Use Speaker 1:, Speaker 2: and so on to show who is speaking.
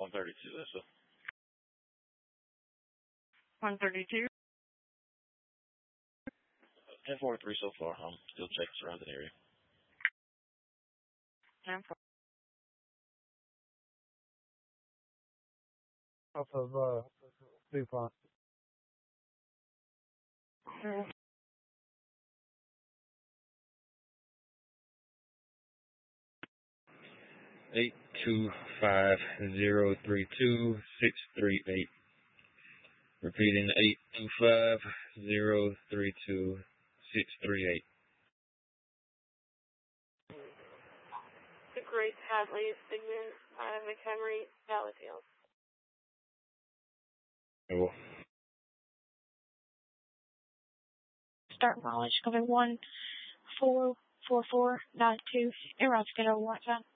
Speaker 1: 132, that's it.
Speaker 2: 132.
Speaker 1: 1043 so far. I'm still checking surrounding area.
Speaker 2: 10-4.
Speaker 3: Off of DuPont.
Speaker 2: Mm.
Speaker 1: 825-032-638. Repeating 825-032-638.
Speaker 4: The Grace Hadley, Sigmund, McHenry, Valleyfield.
Speaker 1: Cool.
Speaker 2: Start mileage coming 144492. En route to get over 1 time.